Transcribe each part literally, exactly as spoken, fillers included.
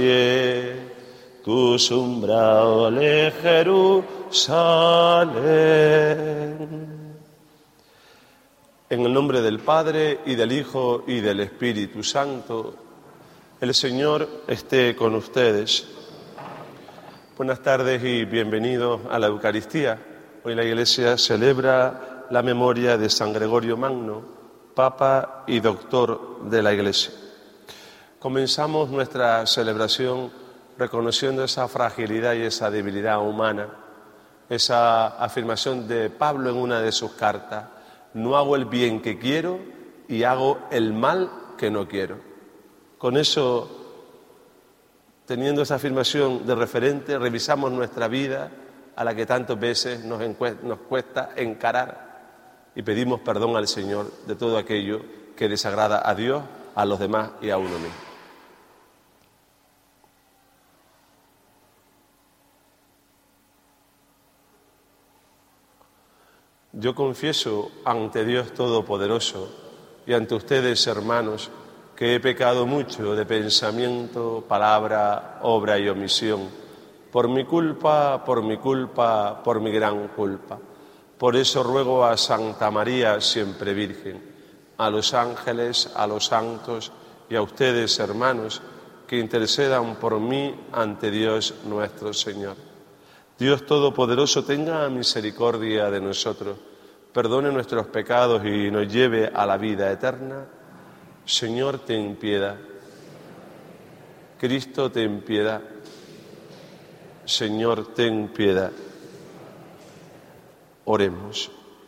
tus umbrales, Jerusalén. En el nombre del Padre, y del Hijo, y del Espíritu Santo, el Señor esté con ustedes. Buenas tardes y bienvenidos a la Eucaristía. Hoy la Iglesia celebra la memoria de San Gregorio Magno, Papa y Doctor de la Iglesia. Comenzamos nuestra celebración reconociendo esa fragilidad y esa debilidad humana, esa afirmación de Pablo en una de sus cartas: no hago el bien que quiero y hago el mal que no quiero. Con eso, teniendo esa afirmación de referente, revisamos nuestra vida, a la que tantas veces nos, nos cuesta encarar, y pedimos perdón al Señor de todo aquello que desagrada a Dios, a los demás y a uno mismo. Yo confieso ante Dios Todopoderoso y ante ustedes, hermanos, que he pecado mucho de pensamiento, palabra, obra y omisión, por mi culpa, por mi culpa, por mi gran culpa. Por eso ruego a Santa María, siempre Virgen, a los ángeles, a los santos y a ustedes, hermanos, que intercedan por mí ante Dios nuestro Señor. Dios Todopoderoso tenga misericordia de nosotros, perdone nuestros pecados y nos lleve a la vida eterna. Señor, ten piedad. Cristo, ten piedad. Señor, ten piedad. Oremos.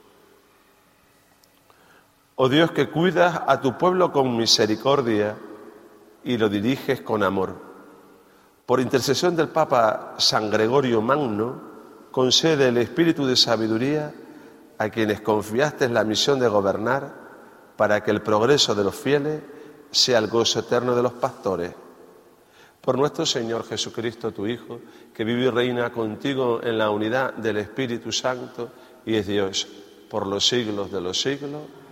Oh Dios, que cuidas a tu pueblo con misericordia y lo diriges con amor, por intercesión del Papa San Gregorio Magno, concede el espíritu de sabiduría a quienes confiaste la misión de gobernar, para que el progreso de los fieles sea el gozo eterno de los pastores. Por nuestro Señor Jesucristo, tu Hijo, que vive y reina contigo en la unidad del Espíritu Santo y es Dios por los siglos de los siglos.